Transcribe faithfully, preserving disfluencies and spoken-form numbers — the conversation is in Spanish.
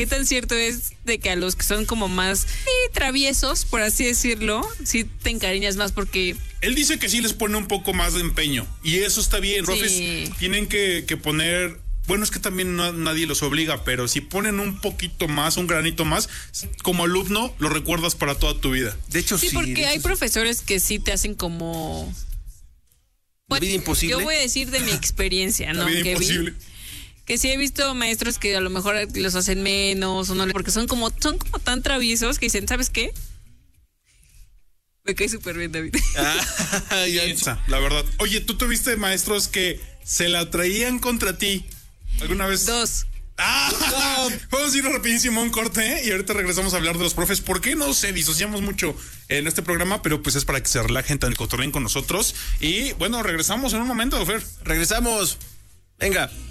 ¿Qué tan cierto es de que a los que son como más sí, traviesos, por así decirlo, sí te encariñas más porque... Él dice que sí les pone un poco más de empeño y eso está bien. Los profes Sí. tienen que, que poner... Bueno, es que también no, nadie los obliga, pero si ponen un poquito más, un granito más, como alumno lo recuerdas para toda tu vida. De hecho, sí. Sí, porque de hay hecho, profesores que sí te hacen como... La vida imposible. Yo voy a decir de mi experiencia, ¿no? La vida que imposible. vi. Que sí he visto maestros que a lo mejor los hacen menos o no, porque son como, son como tan traviesos que dicen, ¿sabes qué? Me cae súper bien, David. Ah, ya. Esa, la verdad. Oye, ¿tú tuviste maestros que se la traían contra ti alguna vez? Dos. Ah, vamos a ir rapidísimo a un corte, ¿eh? Y ahorita regresamos a hablar de los profes. ¿Por qué no sé? Disociamos mucho en este programa, pero pues es para que se relajen tan cotorreen con nosotros. Y bueno, regresamos en un momento, Fer. Regresamos. Venga.